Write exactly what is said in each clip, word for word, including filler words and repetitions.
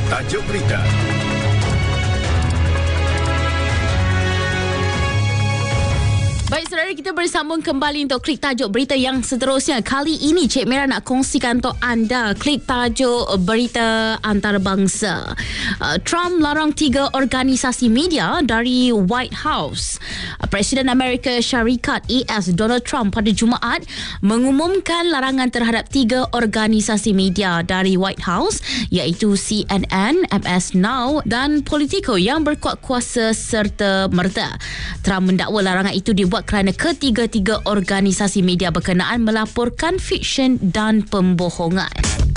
Tajuk berita. Baik, saudara, kita bersambung kembali untuk klik tajuk berita yang seterusnya. Kali ini Cik Mira nak kongsikan untuk anda klik tajuk berita antarabangsa. Uh, Trump larang tiga organisasi media dari White House. Uh, Presiden Amerika Syarikat A S Donald Trump pada Jumaat mengumumkan larangan terhadap tiga organisasi media dari White House, iaitu C N N, M S Now dan Politico yang berkuat kuasa serta merta. Trump mendakwa larangan itu dibuat kerana ketiga-tiga organisasi media berkenaan melaporkan fiksyen dan pembohongan.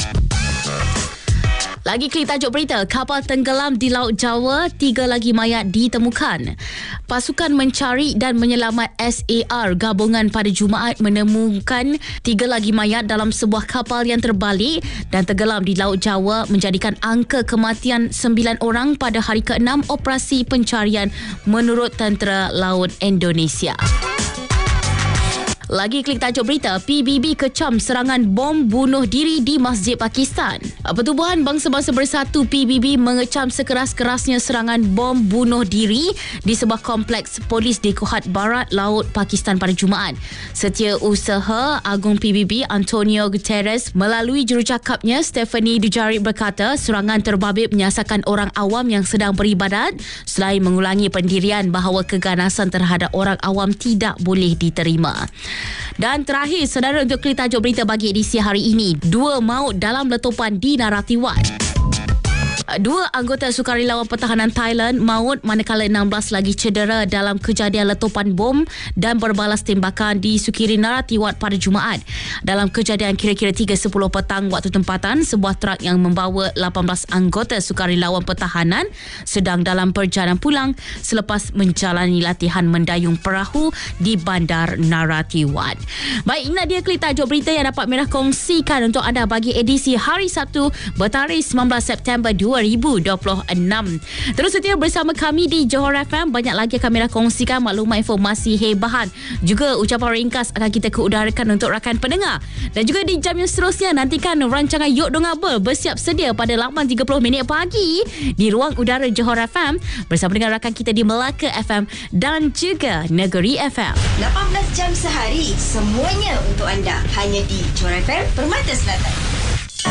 Lagi klik tajuk berita, kapal tenggelam di Laut Jawa, tiga lagi mayat ditemukan. Pasukan Mencari dan Menyelamat S A R gabungan pada Jumaat menemukan tiga lagi mayat dalam sebuah kapal yang terbalik dan tenggelam di Laut Jawa, menjadikan angka kematian sembilan orang pada hari keenam operasi pencarian menurut Tentera Laut Indonesia. Lagi klik tajuk berita, P B B kecam serangan bom bunuh diri di Masjid Pakistan. Pertubuhan Bangsa-Bangsa Bersatu P B B mengecam sekeras-kerasnya serangan bom bunuh diri di sebuah kompleks polis di Kohat Barat Laut Pakistan pada Jumaat. Setiausaha Agung P B B Antonio Guterres melalui jurucakapnya Stephanie Dujarric berkata serangan terbabit menyasarkan orang awam yang sedang beribadat, selain mengulangi pendirian bahawa keganasan terhadap orang awam tidak boleh diterima. Dan terakhir, saudara, untuk klik tajuk berita bagi edisi hari ini, dua maut dalam letupan di Narathiwat. Dua anggota sukarelawan pertahanan Thailand maut manakala enam belas lagi cedera dalam kejadian letupan bom dan berbalas tembakan di Sukiri Narathiwat pada Jumaat. Dalam kejadian kira-kira tiga sepuluh petang waktu tempatan, sebuah truk yang membawa lapan belas anggota sukarelawan pertahanan sedang dalam perjalanan pulang selepas menjalani latihan mendayung perahu di Bandar Narathiwat. Baik, ini dia klik tajuk berita yang dapat Mira kongsikan untuk anda bagi edisi hari Sabtu bertarikh sembilan belas September dua ribu dua puluh enam. Terus setia bersama kami di Johor F M. Banyak lagi akan Mira kongsikan maklumat, informasi hebahan, juga ucapan ringkas akan kita keudarakan untuk rakan pendengar. Dan juga di jam yang seterusnya, nantikan rancangan Yok Dongabel bersiap sedia pada lapan tiga puluh minit pagi di ruang udara Johor F M bersama dengan rakan kita di Melaka F M dan juga Negeri F M. lapan belas jam sehari, semuanya untuk anda, hanya di Johor F M, Permata Selatan.